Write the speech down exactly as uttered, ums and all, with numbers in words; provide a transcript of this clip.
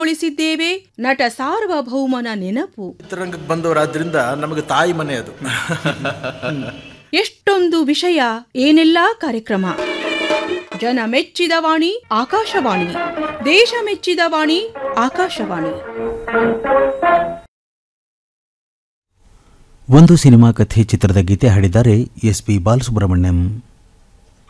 ಉಳಿಸಿದ್ದೇವೆ ನಟ ಸಾರ್ವಭೌಮನ ನೆನಪು. ಚಿತ್ರರಂಗಕ್ಕೆ ಬಂದವರಾದ್ರಿಂದ ನಮಗೆ ತಾಯಿ ಮನೆ ಅದು. ಎಷ್ಟೊಂದು ವಿಷಯ, ಏನೆಲ್ಲಾ ಕಾರ್ಯಕ್ರಮ. ಜನ ಮೆಚ್ಚಿದ ವಾಣಿ ಆಕಾಶವಾಣಿ, ದೇಶ ಮೆಚ್ಚಿದ ವಾಣಿ ಆಕಾಶವಾಣಿ. ಒಂದು ಸಿನಿಮಾ ಕಥೆ ಚಿತ್ರದ ಗೀತೆ ಹಾಡಿದ್ದಾರೆ ಎಸ್ ಪಿ ಬಾಲಸುಬ್ರಹ್ಮಣ್ಯಂ.